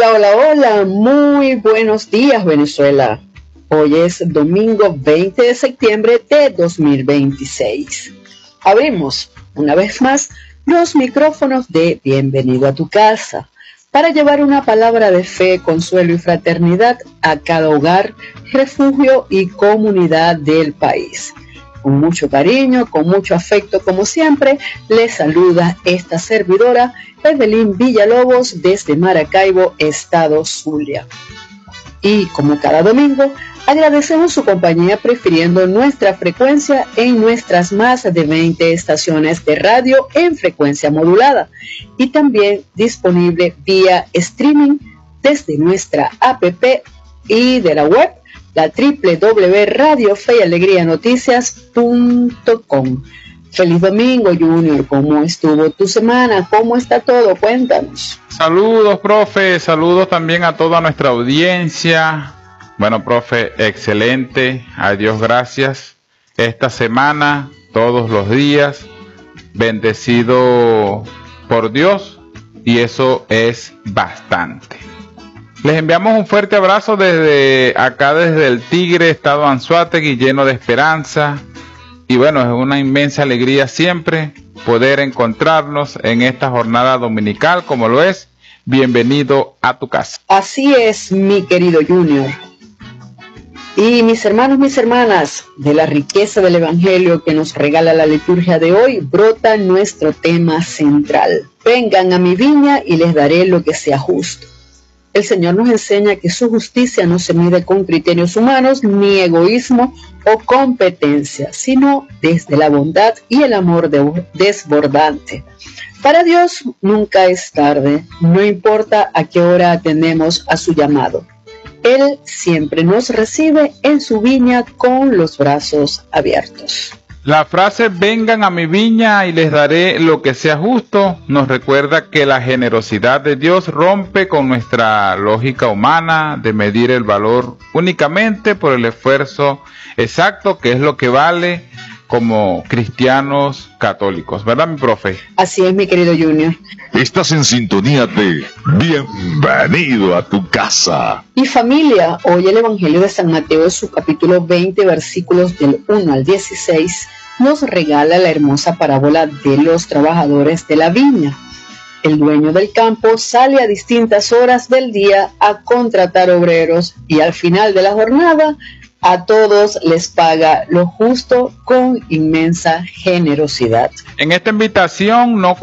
Hola, hola, hola, muy buenos días Venezuela. Hoy es domingo 20 de septiembre de 2026. Abrimos una vez más los micrófonos de Bienvenido a tu casa para llevar una palabra de fe, consuelo y fraternidad a cada hogar, refugio y comunidad del país. Con mucho cariño, con mucho afecto, como siempre, les saluda esta servidora, Evelyn Villalobos, desde Maracaibo, Estado Zulia. Y como cada domingo, agradecemos su compañía prefiriendo nuestra frecuencia en nuestras más de 20 estaciones de radio en frecuencia modulada y también disponible vía streaming desde nuestra app y de la web, la www.radiofeyalegrianoticias.com. Feliz domingo, Junior. ¿Cómo estuvo tu semana? ¿Cómo está todo? Cuéntanos. Saludos, profe. Saludos también a toda nuestra audiencia. Bueno, profe, excelente. A Dios gracias. Esta semana, todos los días, bendecido por Dios, y eso es bastante. Les enviamos un fuerte abrazo desde acá, desde el Tigre, estado Anzoátegui, lleno de esperanza. Y bueno, es una inmensa alegría siempre poder encontrarnos en esta jornada dominical, como lo es Bienvenido a tu casa. Así es, mi querido Junior. Y mis hermanos, mis hermanas, de la riqueza del Evangelio que nos regala la liturgia de hoy, brota nuestro tema central. Vengan a mi viña y les daré lo que sea justo. El Señor nos enseña que su justicia no se mide con criterios humanos, ni egoísmo o competencia, sino desde la bondad y el amor desbordante. Para Dios nunca es tarde, no importa a qué hora atendemos a su llamado. Él siempre nos recibe en su viña con los brazos abiertos. La frase "vengan a mi viña y les daré lo que sea justo" nos recuerda que la generosidad de Dios rompe con nuestra lógica humana de medir el valor únicamente por el esfuerzo exacto, que es lo que vale como cristianos católicos, ¿verdad, mi profe? Así es, mi querido Junior. Estás en sintonía de Bienvenido a tu casa. Y familia, hoy el Evangelio de San Mateo, en su capítulo 20, versículos del 1 al 16, nos regala la hermosa parábola de los trabajadores de la viña. El dueño del campo sale a distintas horas del día a contratar obreros y al final de la jornada a todos les paga lo justo con inmensa generosidad. En esta invitación no